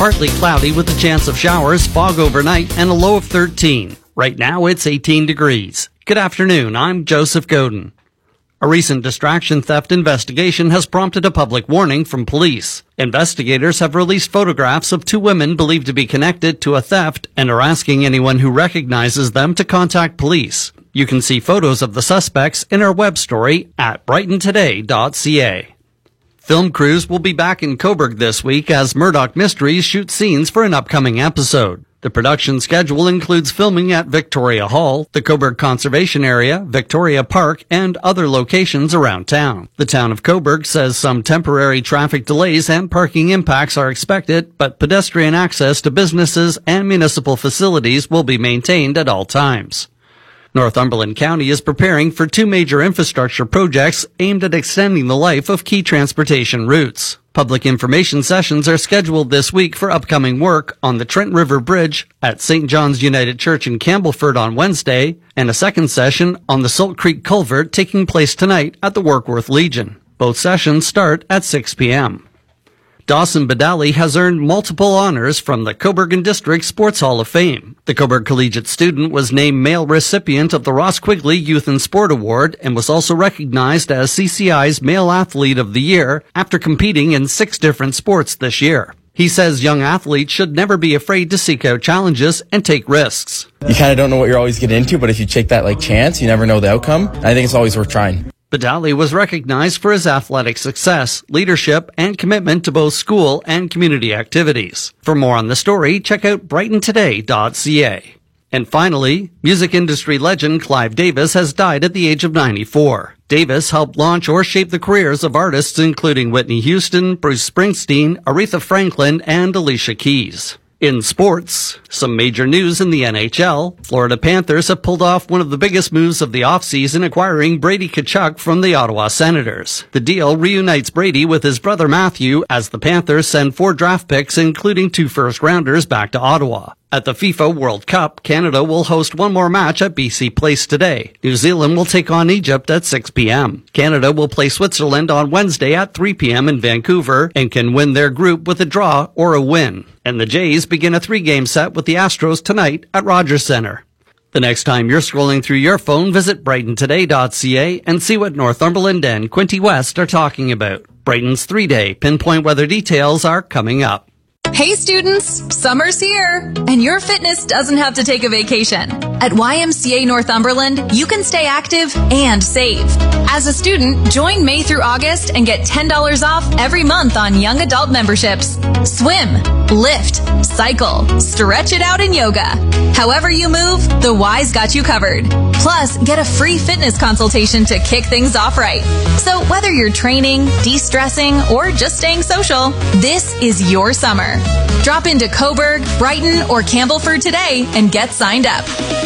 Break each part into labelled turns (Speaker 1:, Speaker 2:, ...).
Speaker 1: Partly cloudy with a chance of showers, fog overnight, and a low of 13. Right now, it's 18 degrees. Good afternoon, I'm Joseph Godin. A recent distraction theft investigation has prompted a public warning from police. Investigators have released photographs of two women believed to be connected to a theft and are asking anyone who recognizes them to contact police. You can see photos of the suspects in our web story at brightontoday.ca. Film crews will be back in Cobourg this week as Murdoch Mysteries shoot scenes for an upcoming episode. The production schedule includes filming at Victoria Hall, the Cobourg Conservation Area, Victoria Park, and other locations around town. The town of Cobourg says some temporary traffic delays and parking impacts are expected, but pedestrian access to businesses and municipal facilities will be maintained at all times. Northumberland County is preparing for two major infrastructure projects aimed at extending the life of key transportation routes. Public information sessions are scheduled this week for upcoming work on the Trent River Bridge at St. John's United Church in Campbellford on Wednesday, and a second session on the Salt Creek Culvert taking place tonight at the Warkworth Legion. Both sessions start at 6 p.m. Dawson Badali has earned multiple honors from the Cobourg and District Sports Hall of Fame. The Cobourg Collegiate student was named male recipient of the Ross Quigley Youth and Sport Award and was also recognized as CCI's Male Athlete of the Year after competing in 6 different sports this year. He says young athletes should never be afraid to seek out challenges and take risks.
Speaker 2: You kind of don't know what you're always getting into, but if you take that chance, you never know the outcome. I think it's always worth trying.
Speaker 1: Badali was recognized for his athletic success, leadership, and commitment to both school and community activities. For more on the story, check out brightontoday.ca. And finally, music industry legend Clive Davis has died at the age of 94. Davis helped launch or shape the careers of artists including Whitney Houston, Bruce Springsteen, Aretha Franklin, and Alicia Keys. In sports, some major news in the NHL. Florida Panthers have pulled off one of the biggest moves of the offseason, acquiring Brady Tkachuk from the Ottawa Senators. The deal reunites Brady with his brother Matthew as the Panthers send 4 draft picks, including 2 first-rounders, back to Ottawa. At the FIFA World Cup, Canada will host one more match at BC Place today. New Zealand will take on Egypt at 6 p.m. Canada will play Switzerland on Wednesday at 3 p.m. in Vancouver and can win their group with a draw or a win. And the Jays begin a 3-game set with the Astros tonight at Rogers Centre. The next time you're scrolling through your phone, visit brightontoday.ca and see what Northumberland and Quinte West are talking about. Brighton's 3-day pinpoint weather details are coming up.
Speaker 3: Hey students, summer's here, and your fitness doesn't have to take a vacation. At YMCA Northumberland, you can stay active and save. As a student, join May through August and get $10 off every month on young adult memberships. Swim, lift, cycle, stretch it out in yoga. However you move, the Y's got you covered. Plus, get a free fitness consultation to kick things off right. So whether you're training, de-stressing, or just staying social, this is your summer. Drop into Cobourg, Brighton, or Campbellford today and get signed up.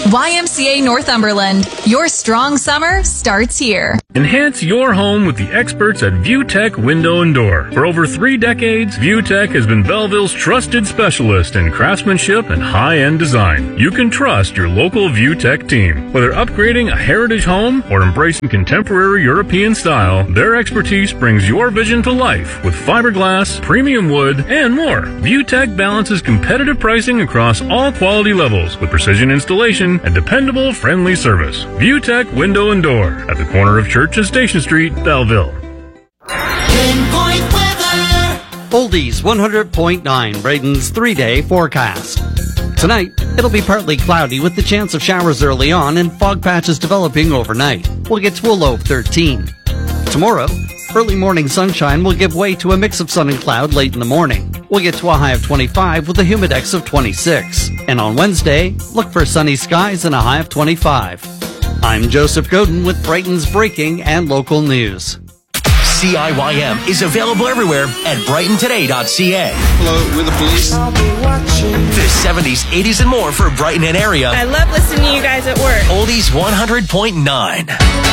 Speaker 3: YMCA Northumberland. Your strong summer starts here.
Speaker 4: Enhance your home with the experts at ViewTech Window and Door. For over 3 decades, ViewTech has been Belleville's trusted specialist in craftsmanship and high-end design. You can trust your local ViewTech team. Whether upgrading a heritage home or embracing contemporary European style, their expertise brings your vision to life with fiberglass, premium wood, and more. ViewTech balances competitive pricing across all quality levels with precision installation and dependable, friendly service. ViewTech Window and Door at the corner of Church and Station Street, Belleville.
Speaker 5: Pinpoint weather.
Speaker 1: Oldies 100.9, Braden's 3-day forecast. Tonight, it'll be partly cloudy with the chance of showers early on and fog patches developing overnight. We'll get to a low of 13. Tomorrow, early morning sunshine will give way to a mix of sun and cloud late in the morning. We'll get to a high of 25 with a humidex of 26. And on Wednesday, look for sunny skies and a high of 25. I'm Joseph Godin with Brighton's breaking and local news.
Speaker 6: CIYM is available everywhere at brightontoday.ca.
Speaker 7: Hello, we're the police.
Speaker 6: The 70s, 80s, and more for Brighton and area.
Speaker 8: I love listening to you guys at work.
Speaker 6: Oldies 100.9.